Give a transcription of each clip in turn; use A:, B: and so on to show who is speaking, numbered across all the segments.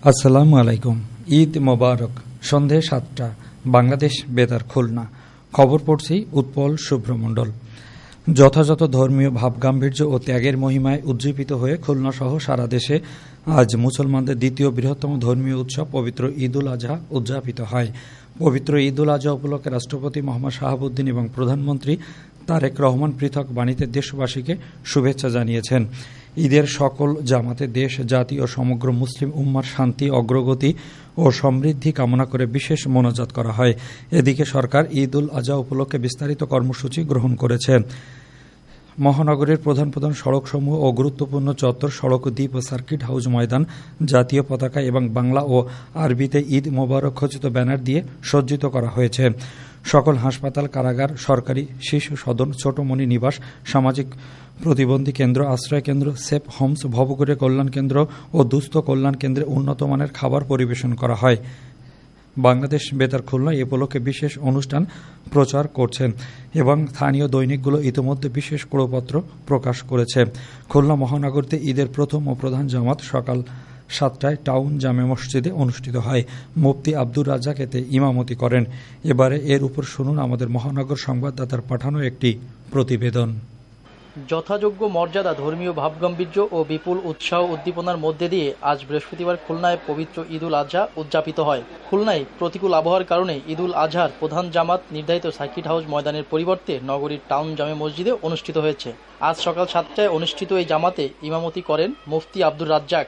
A: আসসালামু আলাইকুম। ঈদ মোবারক। সন্ধে ৭টা, বাংলাদেশ বেতার খুলনা। খবর পড়ছি উৎপল শুভ্রমণ্ডল। যথাযথ ধর্মীয় ভাবগাম্ভীর্য ও ত্যাগের মহিমায় উজ্জীবিত হয়ে খুলনা সহ সারা দেশে আজ মুসলমানদের দ্বিতীয় বৃহত্তম ধর্মীয় উৎসব পবিত্র ঈদ উল আজহা উদযাপিত হয়। পবিত্র ঈদ উল আজহা উপলক্ষে রাষ্ট্রপতি মোহাম্মদ শাহাবুদ্দিন এবং প্রধানমন্ত্রী তারেক রহমান পৃথক বাণীতে দেশবাসীকে শুভেচ্ছা জানিয়েছেন। ঈদের সকল জামাতে দেশ, জাতি ও সমগ্র মুসলিম উম্মার শান্তি, অগ্রগতি ও সমৃদ্ধি কামনা করে বিশেষ মোনাজাত করা হয়। এদিকে সরকার ঈদ উল আজহা উপলক্ষে বিস্তারিত কর্মসূচি গ্রহণ করেছে। মহানগরীর প্রধান প্রধান সড়কসমূহ ও গুরুত্বপূর্ণ চত্বর, সড়ক, দ্বীপ ও সার্কিট হাউস ময়দান জাতীয় পতাকা এবং বাংলা ও আরবিতে ঈদ মোবারক খচিত ব্যানার দিয়ে সজ্জিত করা হয়েছে। সকল হাসপাতাল, কারাগার, সরকারি শিশু সদন, ছোটমণি নিবাস, সামাজিক প্রতিবন্ধী কেন্দ্র, আশ্রয় কেন্দ্র, সেফ হোমস, ভবঘুরে কল্যাণ কেন্দ্র ও দুস্থ কল্যাণ কেন্দ্রে উন্নত মানের খাবার পরিবেশন করা হয়। বাংলাদেশ বেতার খুলনা এ উপলক্ষে বিশেষ অনুষ্ঠান প্রচার করছে এবং স্থানীয় দৈনিকগুলো ইতিমধ্যে বিশেষ কড়পত্র প্রকাশ করেছে। খুলনা মহানগরীতে ঈদের প্রথম ও প্রধান জামাত সকাল 7টায় টাউন জামে মসজিদে অনুষ্ঠিত হয়। মুফতি আব্দুর রাজ্জাক এতে ইমামতি করেন। এবারে এর উপর শুনুন আমাদের মহানগর সংবাদদাতার পাঠানো একটি প্রতিবেদন।
B: যথাযোগ্য মর্যাদা, ধর্মীয় ভাবগাম্ভীর্য ও বিপুল উৎসাহ উদ্দীপনার মধ্যে দিয়ে আজ বৃহস্পতিবার খুলনায় পবিত্র ঈদ উল আজহা উদযাপিত হয়। খুলনায় প্রতিকূল আবহাওয়ার কারণে ঈদ উল আজহার প্রধান জামাত নির্ধারিত সার্কিট হাউস ময়দানের পরিবর্তে নগরীর টাউন জামে মসজিদে অনুষ্ঠিত হয়েছে। আজ সকাল 7টায় অনুষ্ঠিত এই জামাতে ইমামতি করেন মুফতি আব্দুর রাজ্জাক।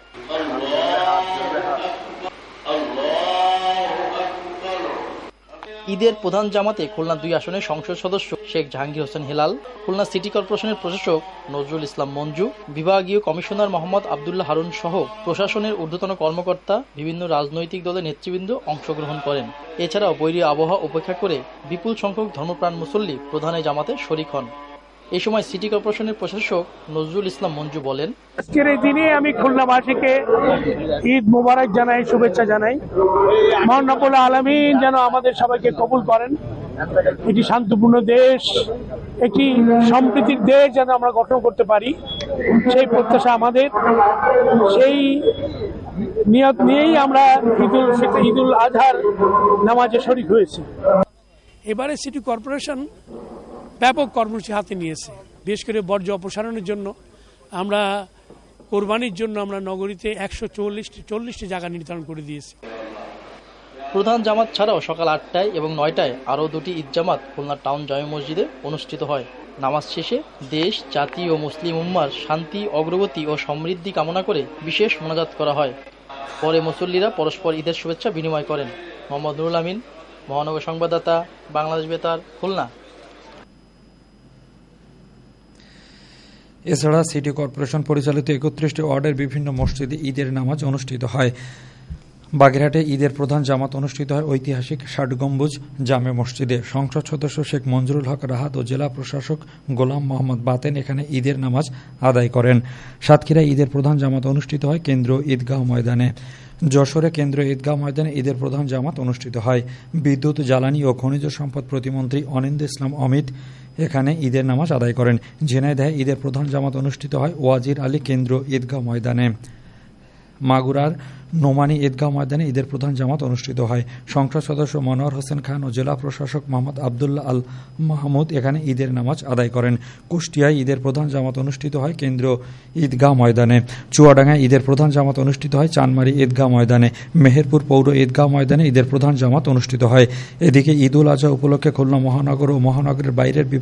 B: ঈদের প্রধান জামাতে খুলনা 2 আসনের সংসদ সদস্য শেখ জাহাঙ্গীর হোসেন হেলাল, খুলনা সিটি কর্পোরেশনের প্রশাসক নজরুল ইসলাম মঞ্জু, বিভাগীয় কমিশনার মোহাম্মদ আবদুল্লাহ হারুন সহ প্রশাসনের ঊর্ধ্বতন কর্মকর্তা, বিভিন্ন রাজনৈতিক দলের নেতৃবৃন্দ অংশগ্রহণ করেন। এছাড়াও বৈরী আবহাওয়া উপেক্ষা করে বিপুল সংখ্যক ধর্মপ্রাণ মুসল্লি প্রধান এই জামাতে শরীক হন। এই সময় সিটি কর্পোরেশনের প্রশাসক নজরুল ইসলাম মঞ্জু বলেন,
C: আজকের এই দিনে আমি খুলনাবাসীকে ঈদ মোবারক জানাই, শুভেচ্ছা জানাই। মহান রব্বুল আলামিন যেন আমাদের সবাইকে কবুল করেন। একটি শান্তিপূর্ণ দেশ, একটি সম্প্রীতির দেশ যেন আমরা গঠন করতে পারি, সেই প্রত্যাশা আমাদের। সেই নিয়ত নিয়েই আমরা ঈদ উল আজহার নামাজে শরীক হয়েছি। এবারে সিটি কর্পোরেশন ব্যাপক কর্মসূচি হাতে নিয়েছে। বিশেষ করে বর্জ্য অপসারণের জন্য আমরা কোরবানির জন্য আমরা নগরীতে 140টি জায়গা নির্ধারণ করে দিয়েছি।
B: প্রধান জামাত ছাড়াও সকাল 8টায় এবং 9টায় আরও 2টি ঈদ জামাত খুলনা টাউন জামে মসজিদে অনুষ্ঠিত হয়। নামাজ শেষে দেশ, জাতি ও মুসলিম উম্মার শান্তি, অগ্রগতি ও সমৃদ্ধি কামনা করে বিশেষ মোনাজাত করা হয়। পরে মুসল্লিরা পরস্পর ঈদের শুভেচ্ছা বিনিময় করেন। মোহাম্মদ নুরুল আমিন, মহানগর সংবাদদাতা, বাংলাদেশ বেতার, খুলনা।
A: এছাড়া সিটি কর্পোরেশন পরিচালিত 31টি ওয়ার্ডের বিভিন্ন মসজিদে ঈদের নামাজ অনুষ্ঠিত হয়। বাগেরহাটে ঈদের প্রধান জামাত অনুষ্ঠিত হয় ঐতিহাসিক 60 গম্বুজ জামে মসজিদে। সংসদ সদস্য শেখ মঞ্জুরুল হক রাহাত ও জেলা প্রশাসক গোলাম মোহাম্মদ বাতেন এখানে ঈদের নামাজ আদায় করেন। সাতক্ষীরায় ঈদের প্রধান জামাত অনুষ্ঠিত হয় কেন্দ্রীয় ঈদগাহ ময়দানে। যশোরে কেন্দ্রীয় ঈদগাহ ময়দানে ঈদের প্রধান জামাত অনুষ্ঠিত হয়। বিদ্যুৎ, জ্বালানি ও খনিজ সম্পদ প্রতিমন্ত্রী অনিন্দ ইসলাম অমিত এখানে ঈদের নামাজ আদায় করেন। ঝিনাইদহে ঈদের প্রধান জামাত অনুষ্ঠিত হয় ওয়াজির আলী কেন্দ্রীয় ঈদগাহ ময়দানে। মাগুরার নোমানী ঈদগাহ ময়দানে ঈদের প্রধান জামাত অনুষ্ঠিত হয়। সংসদ সদস্য মনোয়ার হোসেন খান ও জেলা প্রশাসক মোহাম্মদ আবদুল্লাহ আল মাহমুদ এখানে ঈদের নামাজ আদায় করেন। কুষ্টিয়ায় ঈদের প্রধান জামাত অনুষ্ঠিত হয় কেন্দ্রীয় ঈদগাহ ময়দানে। চুয়াডাঙ্গায় ঈদের প্রধান জামাত অনুষ্ঠিত হয় চানমারি ঈদগাহ ময়দানে। মেহেরপুর পৌর ঈদগাহ ময়দানে ঈদের প্রধান জামাত অনুষ্ঠিত হয়। এদিকে ঈদ উল আজহা উপলক্ষে খুলনা মহানগর ও মহানগরের বাইরের